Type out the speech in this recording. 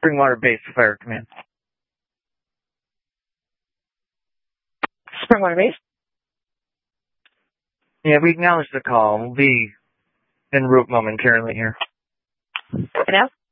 Springwater Base Fire Command. Springwater Base? Yeah, we acknowledge the call. We'll be en route momentarily here. Enough?